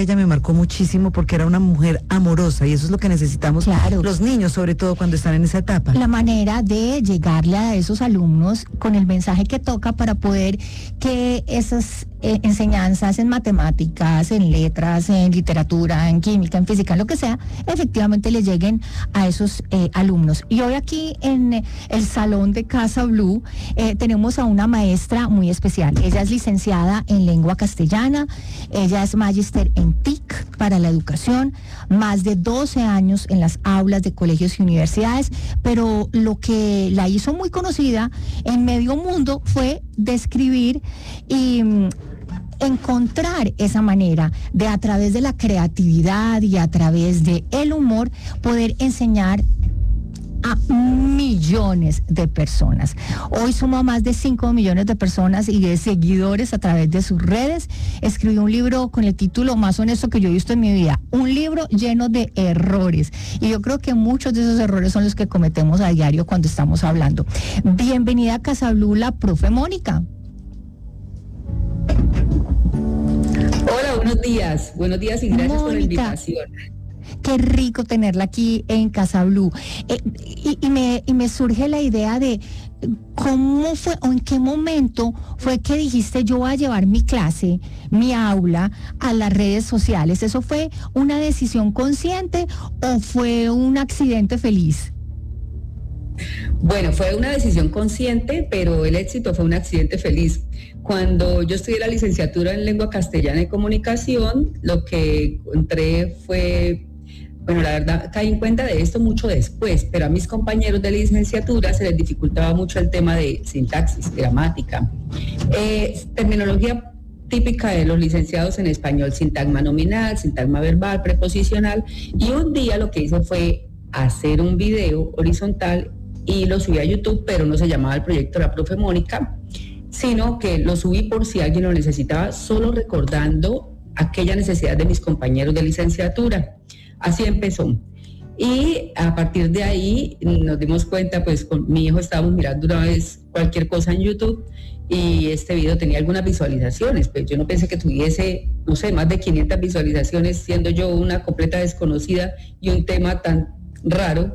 que ella me marcó muchísimo porque era una mujer amorosa y eso es lo que necesitamos los niños, sobre todo cuando están en esa etapa. La manera de llegarle a esos alumnos con el mensaje que toca para poder que esas enseñanzas en matemáticas, en letras, en literatura, en química, en física, en lo que sea, efectivamente le lleguen a esos alumnos. Y hoy aquí en el salón de Casa Blue tenemos a una maestra muy especial. Ella es licenciada en lengua castellana, ella es magíster en TIC para la educación, más de 12 años en las aulas de colegios y universidades, pero lo que la hizo muy conocida en medio mundo fue describir y encontrar esa manera de, a través de la creatividad y a través de el humor, poder enseñar a millones de personas. Hoy suma más de 5 millones de personas y de seguidores a través de sus redes. Escribió un libro con el título más honesto que yo he visto en mi vida, un libro lleno de errores, y yo creo que muchos de esos errores son los que cometemos a diario cuando estamos hablando. Bienvenida a Casa Blue, la profe Mónica. Hola, buenos días y gracias Mónica, por la invitación. Qué rico tenerla aquí en Casa Blue. Y me surge la idea de cómo fue o en qué momento fue que dijiste: yo voy a llevar mi clase, mi aula a las redes sociales. ¿Eso fue una decisión consciente o fue un accidente feliz? Bueno, fue una decisión consciente, pero el éxito fue un accidente feliz. Cuando yo estudié la licenciatura en lengua castellana y comunicación, lo que encontré fue, bueno, la verdad caí en cuenta de esto mucho después, pero a mis compañeros de licenciatura se les dificultaba mucho el tema de sintaxis, gramática, terminología típica de los licenciados en español, sintagma nominal, sintagma verbal, preposicional, y un día lo que hice fue hacer un video horizontal y lo subí a YouTube, pero no se llamaba el proyecto La Profe Mónica, sino que lo subí por si alguien lo necesitaba, solo recordando aquella necesidad de mis compañeros de licenciatura. Así empezó. Y a partir de ahí nos dimos cuenta, pues con mi hijo estábamos mirando una vez cualquier cosa en YouTube y este video tenía algunas visualizaciones, pues yo no pensé que tuviese, no sé, más de 500 visualizaciones, siendo yo una completa desconocida y un tema tan raro.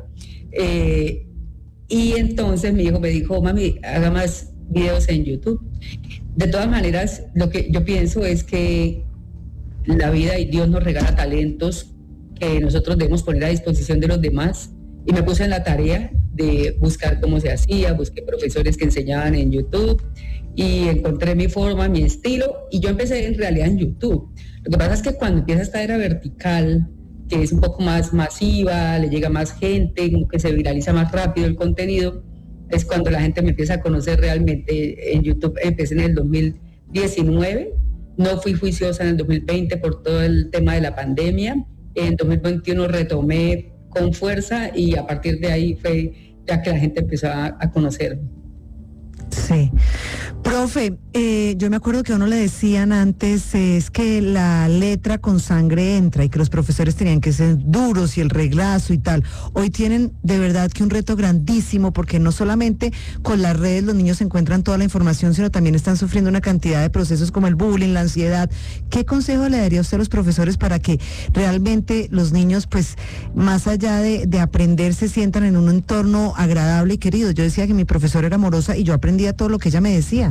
Y entonces mi hijo me dijo: mami, haga más videos en YouTube. De todas maneras, lo que yo pienso es que la vida y Dios nos regala talentos que nosotros debemos poner a disposición de los demás, y me puse en la tarea de buscar cómo se hacía, busqué profesores que enseñaban en YouTube y encontré mi forma, mi estilo, y yo empecé en realidad en YouTube. Lo que pasa es que cuando empieza esta era vertical, que es un poco más masiva, le llega más gente, como que se viraliza más rápido el contenido, es cuando la gente me empieza a conocer realmente. En YouTube empecé en el 2019, no fui juiciosa en el 2020 por todo el tema de la pandemia, en 2021 retomé con fuerza y a partir de ahí fue ya que la gente empezó a conocerme. Sí. Profe, yo me acuerdo que a uno le decían antes es que la letra con sangre entra y que los profesores tenían que ser duros y el reglazo y tal. Hoy tienen de verdad que un reto grandísimo, porque no solamente con las redes los niños encuentran toda la información, sino también están sufriendo una cantidad de procesos como el bullying, la ansiedad. ¿Qué consejo le daría a usted a los profesores para que realmente los niños, pues, más allá de aprender, se sientan en un entorno agradable y querido? Yo decía que mi profesora era amorosa y yo aprendía todo lo que ella me decía.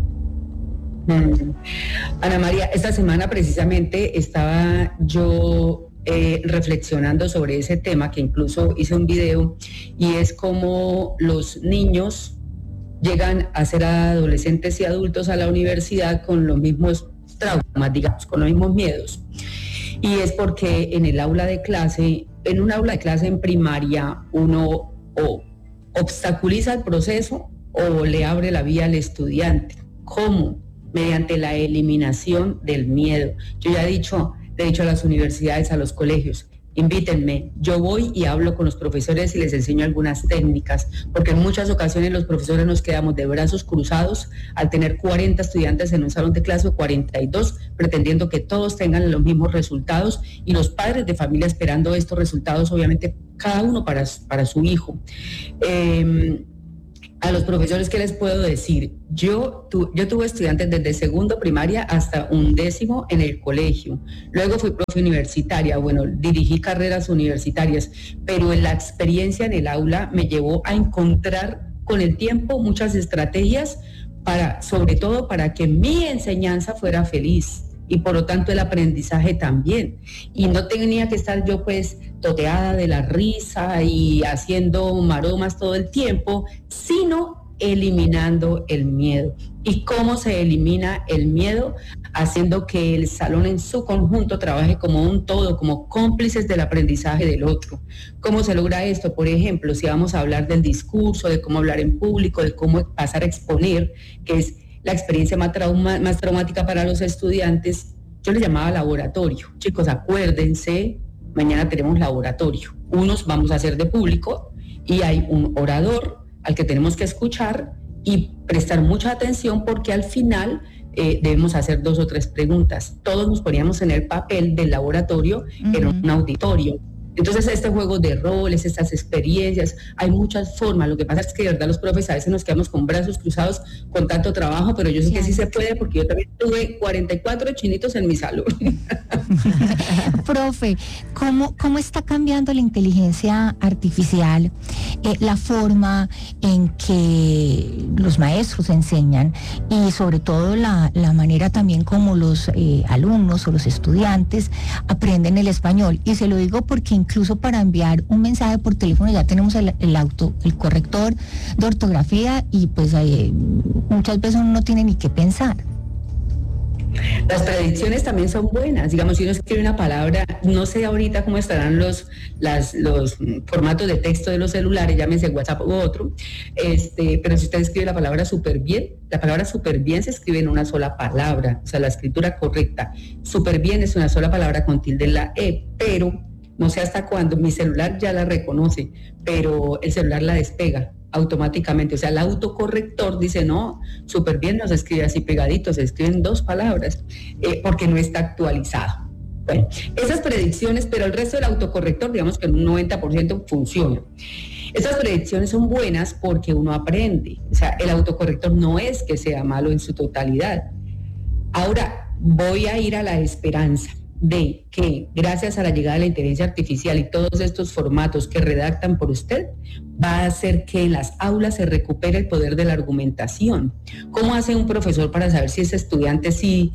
Ana María, esta semana precisamente estaba yo reflexionando sobre ese tema, que incluso hice un video, y es cómo los niños llegan a ser adolescentes y adultos a la universidad con los mismos traumas, digamos, con los mismos miedos. Y es porque en un aula de clase en primaria, uno o obstaculiza el proceso o le abre la vía al estudiante. ¿Cómo? Mediante la eliminación del miedo. Yo ya he dicho a las universidades, a los colegios: invítenme, yo voy y hablo con los profesores y les enseño algunas técnicas, porque en muchas ocasiones los profesores nos quedamos de brazos cruzados al tener 40 estudiantes en un salón de clase o 42, pretendiendo que todos tengan los mismos resultados, y los padres de familia esperando estos resultados, obviamente cada uno para su hijo. A los profesores, ¿qué les puedo decir? Yo tuve estudiantes desde segundo primaria hasta 11º en el colegio. Luego fui profe universitaria, dirigí carreras universitarias, pero la experiencia en el aula me llevó a encontrar con el tiempo muchas estrategias sobre todo para que mi enseñanza fuera feliz y por lo tanto el aprendizaje también. Y no tenía que estar yo pues toteada de la risa y haciendo maromas todo el tiempo, sino eliminando el miedo. ¿Y cómo se elimina el miedo? Haciendo que el salón en su conjunto trabaje como un todo, como cómplices del aprendizaje del otro. ¿Cómo se logra esto? Por ejemplo, si vamos a hablar del discurso, de cómo hablar en público, de cómo pasar a exponer, que es la experiencia más traumática para los estudiantes, yo le llamaba laboratorio. Chicos, acuérdense, mañana tenemos laboratorio. Unos vamos a hacer de público y hay un orador al que tenemos que escuchar y prestar mucha atención porque al final debemos hacer 2 o 3 preguntas. Todos nos poníamos en el papel del laboratorio, en un auditorio. Entonces, este juego de roles, estas experiencias, hay muchas formas. Lo que pasa es que de verdad los profes a veces nos quedamos con brazos cruzados con tanto trabajo, pero yo sé que sí se puede porque yo también tuve 44 chinitos en mi salón. Profe, ¿cómo está cambiando la inteligencia artificial, la forma en que los maestros enseñan y sobre todo la manera también como los alumnos o los estudiantes aprenden el español? Y se lo digo porque incluso para enviar un mensaje por teléfono ya tenemos el corrector de ortografía y pues muchas veces uno no tiene ni qué pensar. Las predicciones también son buenas. Digamos, si uno escribe una palabra, no sé ahorita cómo estarán los formatos de texto de los celulares, llámese WhatsApp u otro, pero si usted escribe la palabra súper bien se escribe en una sola palabra, o sea, la escritura correcta. Súper bien es una sola palabra con tilde en la E, pero no sé hasta cuándo, mi celular ya la reconoce, pero el celular la despega automáticamente, o sea, el autocorrector dice, no, súper bien, no se escribe así pegadito, se escriben 2 palabras, porque no está actualizado. Bueno, esas predicciones, pero el resto del autocorrector, digamos que en un 90% funciona. Esas predicciones son buenas porque uno aprende, o sea, el autocorrector no es que sea malo en su totalidad. Ahora, voy a ir a la esperanza de que gracias a la llegada de la inteligencia artificial y todos estos formatos que redactan por usted, va a hacer que en las aulas se recupere el poder de la argumentación. ¿Cómo hace un profesor para saber si ese estudiante sí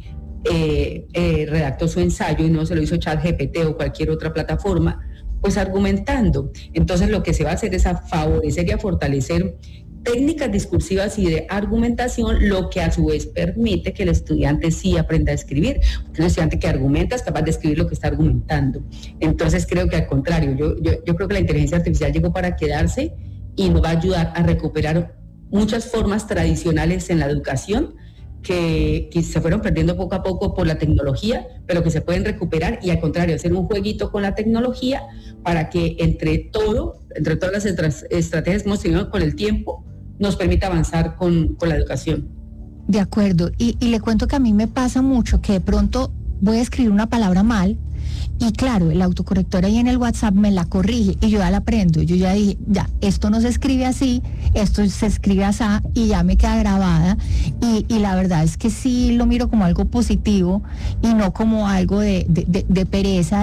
redactó su ensayo y no se lo hizo ChatGPT o cualquier otra plataforma? Pues argumentando. Entonces lo que se va a hacer es a favorecer y a fortalecer técnicas discursivas y de argumentación, lo que a su vez permite que el estudiante sí aprenda a escribir, porque un estudiante que argumenta es capaz de escribir lo que está argumentando. Entonces creo que al contrario, yo creo que la inteligencia artificial llegó para quedarse y nos va a ayudar a recuperar muchas formas tradicionales en la educación que se fueron perdiendo poco a poco por la tecnología, pero que se pueden recuperar y al contrario, hacer un jueguito con la tecnología para que entre todas las estrategias que hemos tenido con el tiempo, nos permite avanzar con la educación. De acuerdo, y le cuento que a mí me pasa mucho que de pronto voy a escribir una palabra mal y claro, el autocorrector ahí en el WhatsApp me la corrige y yo ya la aprendo, yo ya dije, ya, esto no se escribe así, esto se escribe así y ya me queda grabada y la verdad es que sí lo miro como algo positivo y no como algo de pereza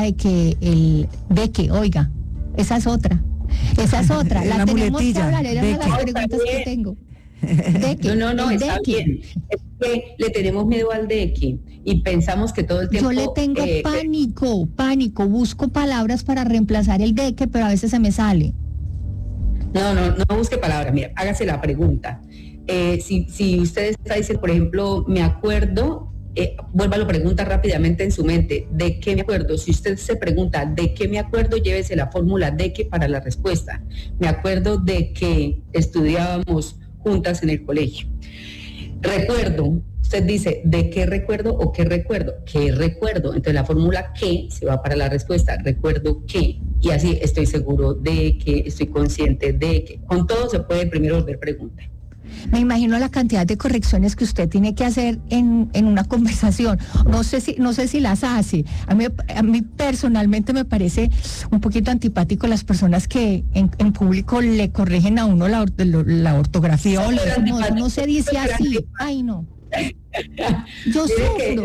oiga, esa es otra. La tenemos que hablar, era una de las preguntas que tengo. No, está bien. Es que le tenemos miedo al deque y pensamos que todo el tiempo... Yo le tengo pánico, busco palabras para reemplazar el deque, pero a veces se me sale. No busque palabras, mira, hágase la pregunta. Si usted está diciendo, por ejemplo, me acuerdo... vuélvalo, pregunta rápidamente en su mente, ¿de qué me acuerdo? Si usted se pregunta, ¿de qué me acuerdo? Llévese la fórmula de qué para la respuesta. Me acuerdo de que estudiábamos juntas en el colegio. Recuerdo, usted dice, ¿de qué recuerdo o qué recuerdo? ¿Qué recuerdo? Entonces la fórmula qué se va para la respuesta, recuerdo qué. Y así estoy seguro de que, estoy consciente de que. Con todo se puede primero volver pregunta. Me imagino la cantidad de correcciones que usted tiene que hacer en una conversación. No sé si las hace. A mí personalmente me parece un poquito antipático las personas que en público le corrigen a uno la ortografía o no se dice así. Ay, no. Yo sufro.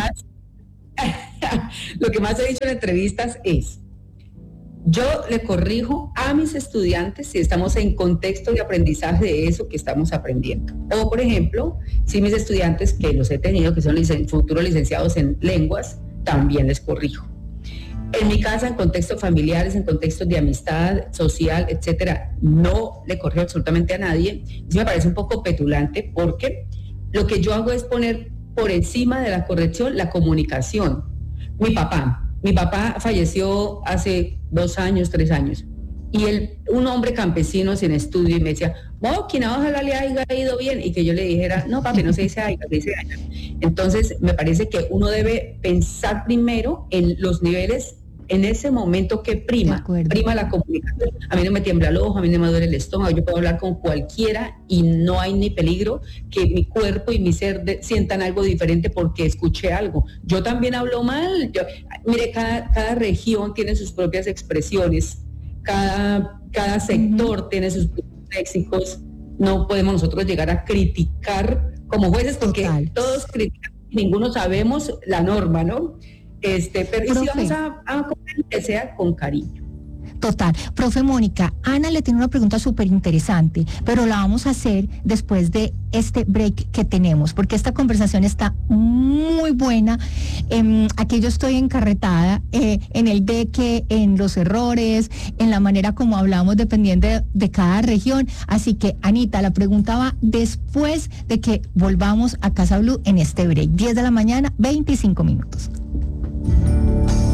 Lo que más he dicho en entrevistas es: yo le corrijo a mis estudiantes si estamos en contexto de aprendizaje de eso que estamos aprendiendo. O, por ejemplo, si mis estudiantes, que los he tenido, que son futuros licenciados en lenguas, también les corrijo. En mi casa, en contextos familiares, en contextos de amistad social, etcétera, no le corrijo absolutamente a nadie. Eso me parece un poco petulante, porque lo que yo hago es poner por encima de la corrección la comunicación. Mi papá falleció hace 2 años, 3 años, y un hombre campesino sin estudio, y me decía, ojalá le haya ido bien, y que yo le dijera, no papi, no se dice haya, se dice haya. Entonces me parece que uno debe pensar primero en los niveles, en ese momento que prima la comunicación. A mí no me tiembla el ojo, a mí no me duele el estómago, yo puedo hablar con cualquiera y no hay ni peligro que mi cuerpo y mi ser sientan algo diferente porque escuché algo. Yo también hablo mal. Mire, cada región tiene sus propias expresiones, cada sector tiene sus propios léxicos. No podemos nosotros llegar a criticar como jueces, porque todos critican, ninguno sabemos la norma, ¿no? Pero sí vamos a que sea con cariño. Total. Profe Mónica, Ana le tiene una pregunta súper interesante, pero la vamos a hacer después de este break que tenemos, porque esta conversación está muy buena. Aquí yo estoy encarretada en el de que en los errores, en la manera como hablamos dependiendo de cada región. Así que, Anita, la pregunta va después de que volvamos a Casa Blue en este break. 10 de la mañana, 25 minutos.